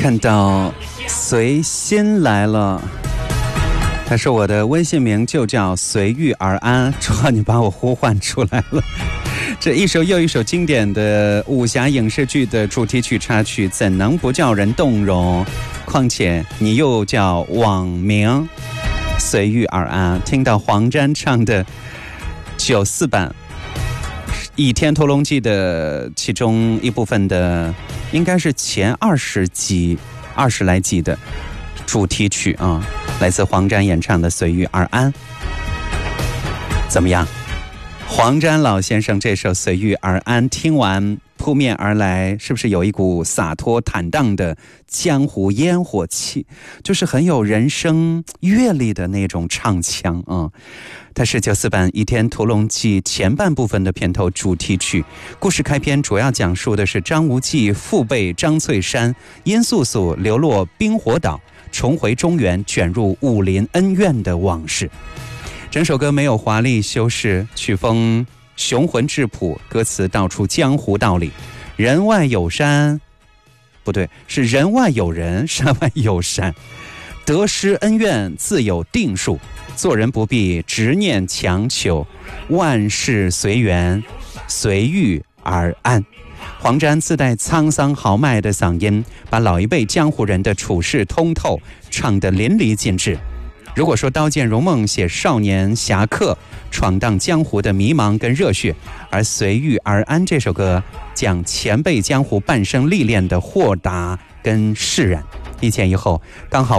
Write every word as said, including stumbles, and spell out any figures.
看到随心来了，他说我的微信名就叫随遇而安，主要你把我呼唤出来了。这一首又一首经典的武侠影视剧的主题曲插曲，怎能不叫人动容？况且你又叫网名随遇而安。听到黄沾唱的九四版《倚天屠龙记》的其中一部分的，应该是前二十集、二十来集的主题曲啊，来自黄沾演唱的《随遇而安》，怎么样？黄沾老先生这首《随遇而安》听完扑面而来，是不是有一股洒脱坦荡的江湖烟火气？就是很有人生阅历的那种唱腔啊。它是九四版《倚天屠龙记》前半部分的片头主题曲。故事开篇主要讲述的是张无忌父辈张翠山殷素素流落冰火岛，重回中原，卷入武林恩怨的往事。整首歌没有华丽修饰，曲风雄浑质朴，歌词道出江湖道理：人外有山，不对，是人外有人，山外有山。得失恩怨自有定数，做人不必执念强求，万事随缘，随遇而安。黄沾自带沧桑豪迈的嗓音，把老一辈江湖人的处事通透，唱得淋漓尽致。如果说《刀剑如梦》写少年侠客闯荡江湖的迷茫跟热血，而《随遇而安》这首歌讲前辈江湖半生历练的豁达跟释然，一前一后刚好